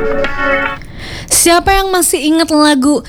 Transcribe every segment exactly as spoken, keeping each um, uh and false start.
Siapa yang masih ingat lagu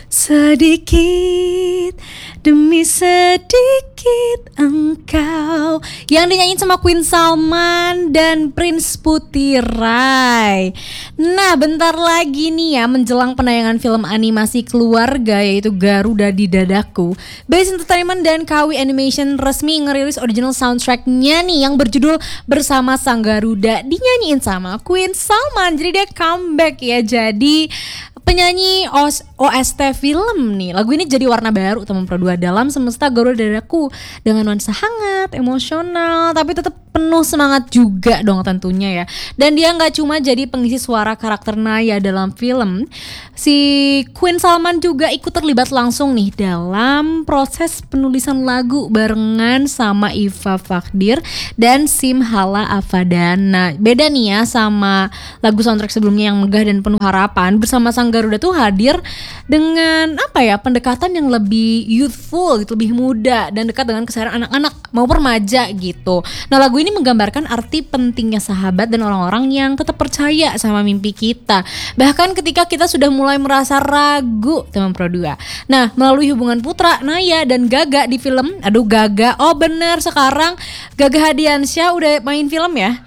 Sedikit Demi Sedikit Engkau yang dinyanyiin sama Queen Salman dan Prince Putih Rai. Nah, bentar lagi nih ya menjelang penayangan film animasi keluarga yaitu Garuda di Dadaku, Base Entertainment dan K W Animation resmi ngerilis original soundtracknya nih yang berjudul Bersama Sang Garuda, dinyanyiin sama Queen Salman. Jadi dia comeback ya, jadi penyanyi O S T film nih. Lagu ini jadi warna baru teman Pro dua dalam semesta Garuda Dadaku dengan nuansa hangat, emosional, tapi tetap penuh semangat juga dong tentunya ya. Dan dia nggak cuma jadi pengisi suara karakter Naya dalam film, si Queen Salman juga ikut terlibat langsung nih dalam proses penulisan lagu barengan sama Iva Fakdir dan Simhala Afadana. Beda nih ya sama lagu soundtrack sebelumnya yang megah dan penuh harapan. Bersama Sang Garuda tuh hadir dengan apa ya, pendekatan yang lebih youthful gitu, lebih muda dan dekat dengan keseharian anak-anak maupun remaja gitu. Nah, lagu ini menggambarkan arti pentingnya sahabat dan orang-orang yang tetap percaya sama mimpi kita, bahkan ketika kita sudah mulai merasa ragu, teman Pro dua. Nah, melalui hubungan Putra, Naya dan Gaga di film, aduh Gaga, oh bener sekarang Gaga Hadiansyah udah main film ya.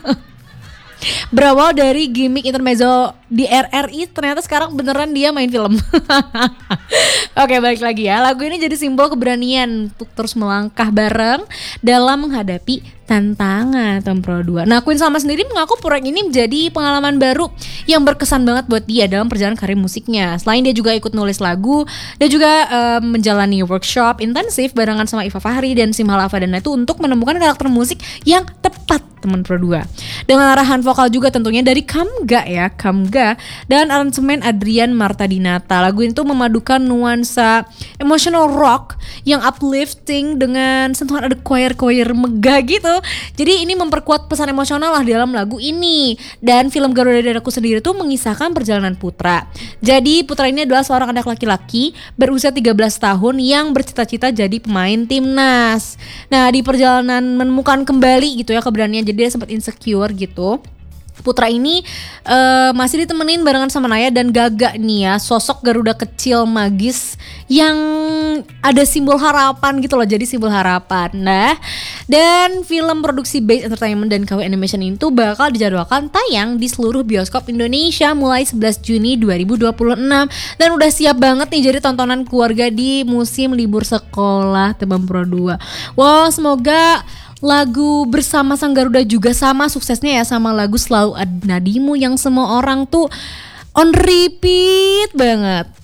Berawal dari gimmick intermezzo di R R I, ternyata sekarang beneran dia main film. Oke, balik lagi ya. Lagu ini jadi simbol keberanian untuk terus melangkah bareng dalam menghadapi tantangan Tom Pro dua. Nah, Queen Salma sendiri mengaku proyek ini menjadi pengalaman baru yang berkesan banget buat dia dalam perjalanan karir musiknya. Selain dia juga ikut nulis lagu, dia juga uh, menjalani workshop intensif barengan sama Iva Fahri dan Simhala Afadana itu untuk menemukan karakter musik yang tepat teman Pro dua. Dengan arahan vokal juga tentunya dari Kamga ya, Kamga, dan aransemen Adrian Marta Dinata. Lagu itu memadukan nuansa emotional rock yang uplifting dengan sentuhan ada choir-choir megah gitu. Jadi ini memperkuat pesan emosional lah dalam lagu ini. Dan film Garuda Dadaku sendiri tuh mengisahkan perjalanan Putra. Jadi Putra ini adalah seorang anak laki-laki berusia tiga belas tahun yang bercita-cita jadi pemain timnas. Nah, di perjalanan menemukan kembali gitu ya keberanian, jadi dia sempat insecure gitu. Putra ini uh, masih ditemenin barengan sama Naya dan Gaga nih ya, sosok Garuda kecil magis yang ada simbol harapan gitu loh, jadi simbol harapan. Nah, dan film produksi Base Entertainment dan K W Animation itu bakal dijadwalkan tayang di seluruh bioskop Indonesia mulai sebelas Juni dua ribu dua puluh enam dan udah siap banget nih jadi tontonan keluarga di musim libur sekolah teman Pro dua. Wow, semoga lagu Bersama Sang Garuda juga sama suksesnya ya sama lagu Selalu Ada Nadimu yang semua orang tuh on repeat banget.